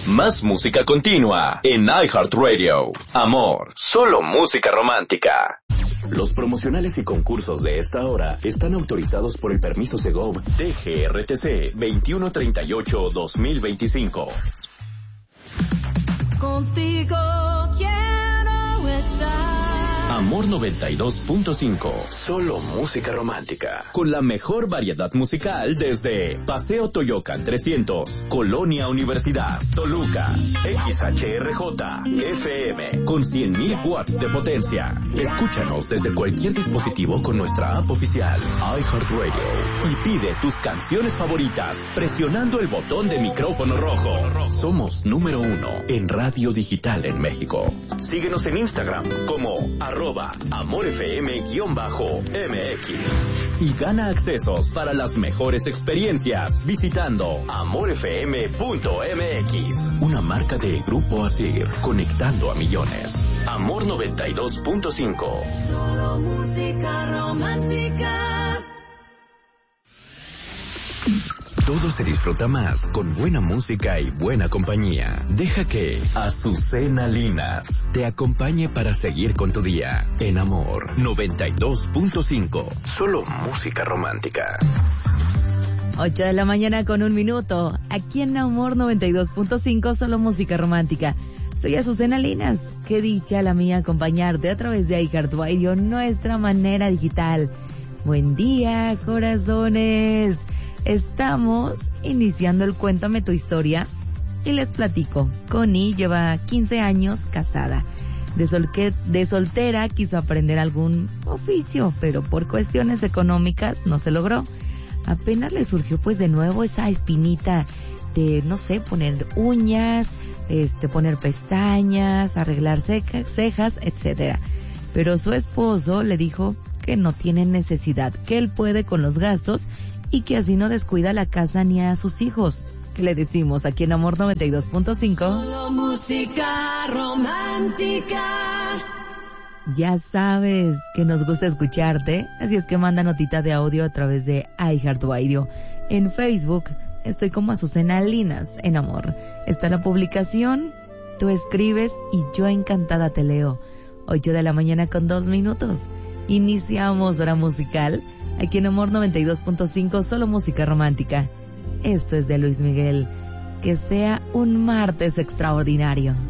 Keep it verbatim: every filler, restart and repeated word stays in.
Más música continua en iHeartRadio. Amor, solo música romántica. Los promocionales y concursos de esta hora están autorizados por el permiso Segov T G R T C veintiuno treinta y ocho guión dos mil veinticinco. Contigo quiero estar. Amor noventa y dos punto cinco. Solo música romántica. Con la mejor variedad musical desde Paseo Toyocan trescientos, Colonia Universidad, Toluca, X H R J, F M, con cien mil watts de potencia. Escúchanos desde cualquier dispositivo con nuestra app oficial, iHeartRadio. Y pide tus canciones favoritas presionando el botón de micrófono rojo. Somos número uno en radio digital en México. Síguenos en Instagram como arroba amorfm-M X y gana accesos para las mejores experiencias visitando amorfm punto m x, una marca de Grupo Asir, conectando a millones. Amor noventa y dos punto cinco. Solo música romántica. Todo se disfruta más con buena música y buena compañía. Deja que Azucena Linas te acompañe para seguir con tu día. En Amor noventa y dos punto cinco. Solo música romántica. ocho de la mañana con un minuto. Aquí en Amor noventa y dos punto cinco, solo música romántica. Soy Azucena Linas. Qué dicha la mía acompañarte a través de iHeartRadio, nuestra manera digital. Buen día, corazones. Estamos iniciando el Cuéntame tu historia y les platico. Connie lleva quince años casada. De, sol que, de soltera quiso aprender algún oficio, pero por cuestiones económicas no se logró. Apenas le surgió pues de nuevo esa espinita de, no sé, poner uñas, este, poner pestañas, arreglar cejas, cejas, etcétera. Pero su esposo le dijo que no tiene necesidad, que él puede con los gastos y que así no descuida la casa ni a sus hijos. ¿Qué le decimos aquí en Amor noventa y dos punto cinco? Solo música romántica. Ya sabes que nos gusta escucharte, así es que manda notita de audio a través de iHeartRadio. En Facebook estoy como Azucena Linas en Amor. Está la publicación, tú escribes y yo encantada te leo. ocho de la mañana con dos minutos. Iniciamos hora musical. Aquí en Amor noventa y dos punto cinco, solo música romántica. Esto es de Luis Miguel. Que sea un martes extraordinario.